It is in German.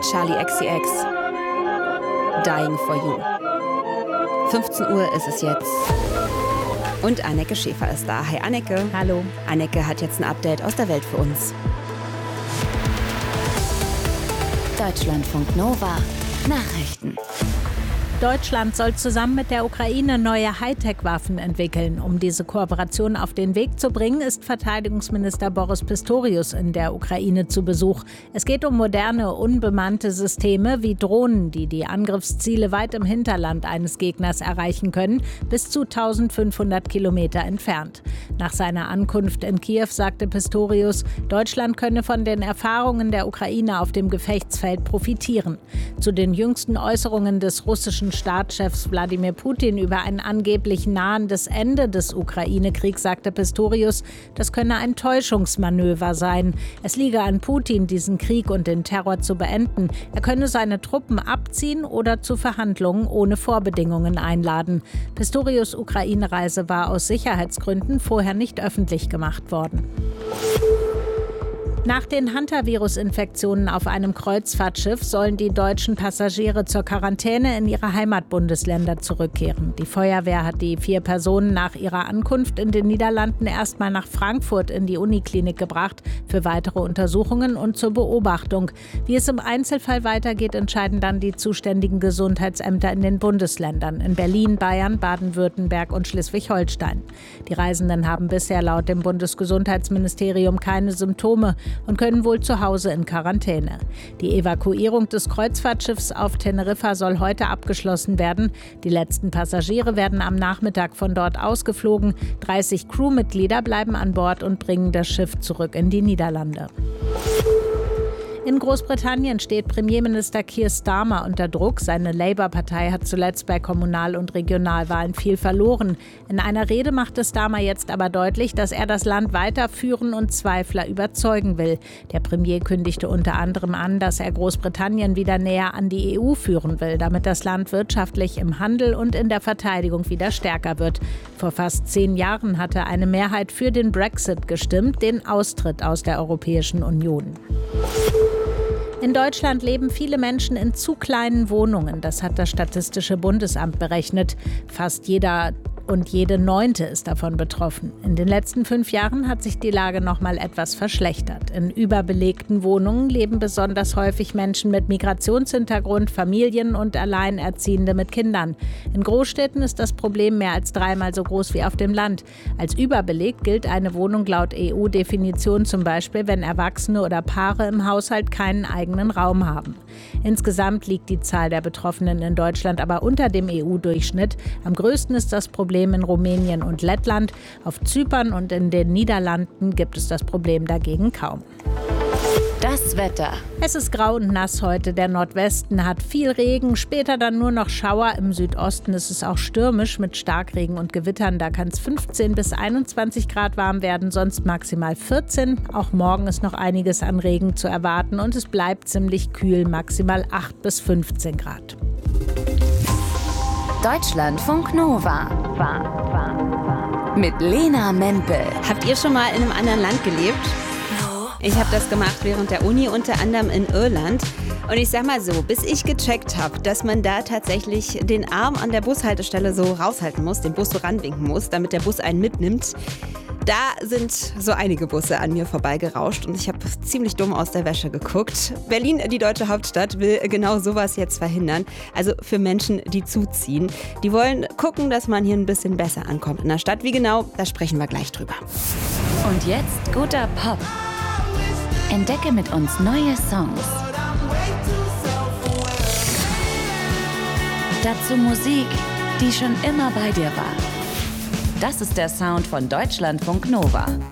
Charli XCX, Dying for You. 15 Uhr ist es jetzt. Und Anneke Schäfer ist da. Hi Anneke. Hallo. Anneke hat jetzt ein Update aus der Welt für uns. Deutschlandfunk Nova Nachrichten. Deutschland soll zusammen mit der Ukraine neue Hightech-Waffen entwickeln. Um diese Kooperation auf den Weg zu bringen, ist Verteidigungsminister Boris Pistorius in der Ukraine zu Besuch. Es geht um moderne, unbemannte Systeme wie Drohnen, die die Angriffsziele weit im Hinterland eines Gegners erreichen können, bis zu 1500 Kilometer entfernt. Nach seiner Ankunft in Kiew sagte Pistorius, Deutschland könne von den Erfahrungen der Ukraine auf dem Gefechtsfeld profitieren. Zu den jüngsten Äußerungen des russischen Staatschefs Wladimir Putin über ein angeblich nahendes Ende des Ukraine-Kriegs sagte Pistorius, das könne ein Täuschungsmanöver sein. Es liege an Putin, diesen Krieg und den Terror zu beenden. Er könne seine Truppen abziehen oder zu Verhandlungen ohne Vorbedingungen einladen. Pistorius' Ukraine-Reise war aus Sicherheitsgründen vorher nicht öffentlich gemacht worden. Nach den Hantavirus-Infektionen auf einem Kreuzfahrtschiff sollen die deutschen Passagiere zur Quarantäne in ihre Heimatbundesländer zurückkehren. Die Feuerwehr hat die 4 Personen nach ihrer Ankunft in den Niederlanden erstmal nach Frankfurt in die Uniklinik gebracht für weitere Untersuchungen und zur Beobachtung. Wie es im Einzelfall weitergeht, entscheiden dann die zuständigen Gesundheitsämter in den Bundesländern in Berlin, Bayern, Baden-Württemberg und Schleswig-Holstein. Die Reisenden haben bisher laut dem Bundesgesundheitsministerium keine Symptome und können wohl zu Hause in Quarantäne. Die Evakuierung des Kreuzfahrtschiffs auf Teneriffa soll heute abgeschlossen werden. Die letzten Passagiere werden am Nachmittag von dort ausgeflogen. 30 Crewmitglieder bleiben an Bord und bringen das Schiff zurück in die Niederlande. In Großbritannien steht Premierminister Keir Starmer unter Druck. Seine Labour-Partei hat zuletzt bei Kommunal- und Regionalwahlen viel verloren. In einer Rede machte Starmer jetzt aber deutlich, dass er das Land weiterführen und Zweifler überzeugen will. Der Premier kündigte unter anderem an, dass er Großbritannien wieder näher an die EU führen will, damit das Land wirtschaftlich im Handel und in der Verteidigung wieder stärker wird. Vor fast 10 Jahren hatte eine Mehrheit für den Brexit gestimmt, den Austritt aus der Europäischen Union. In Deutschland leben viele Menschen in zu kleinen Wohnungen. Das hat das Statistische Bundesamt berechnet. Fast jeder und jede 9. ist davon betroffen. In den letzten 5 Jahren hat sich die Lage noch mal etwas verschlechtert. In überbelegten Wohnungen leben besonders häufig Menschen mit Migrationshintergrund, Familien und Alleinerziehende mit Kindern. In Großstädten ist das Problem mehr als 3-mal so groß wie auf dem Land. Als überbelegt gilt eine Wohnung laut EU-Definition zum Beispiel, wenn Erwachsene oder Paare im Haushalt keinen eigenen Raum haben. Insgesamt liegt die Zahl der Betroffenen in Deutschland aber unter dem EU-Durchschnitt. Am größten ist das Problem in Rumänien und Lettland. Auf Zypern und in den Niederlanden gibt es das Problem dagegen kaum. Das Wetter. Es ist grau und nass heute. Der Nordwesten hat viel Regen, später dann nur noch Schauer. Im Südosten ist es auch stürmisch mit Starkregen und Gewittern. Da kann es 15 bis 21 Grad warm werden, sonst maximal 14. Auch morgen ist noch einiges an Regen zu erwarten und es bleibt ziemlich kühl, maximal 8 bis 15 Grad. Deutschlandfunk Nova. Mit Lena Mempel. Habt ihr schon mal in einem anderen Land gelebt? Ich habe das gemacht während der Uni, unter anderem in Irland. Und ich sag mal so, bis ich gecheckt habe, dass man da tatsächlich den Arm an der Bushaltestelle so raushalten muss, den Bus so ranwinken muss, damit der Bus einen mitnimmt, da sind so einige Busse an mir vorbeigerauscht und ich habe ziemlich dumm aus der Wäsche geguckt. Berlin, die deutsche Hauptstadt, will genau sowas jetzt verhindern. Also für Menschen, die zuziehen. Die wollen gucken, dass man hier ein bisschen besser ankommt in der Stadt. Wie genau, da sprechen wir gleich drüber. Und jetzt guter Pop. Entdecke mit uns neue Songs. Dazu Musik, die schon immer bei dir war. Das ist der Sound von Deutschlandfunk Nova.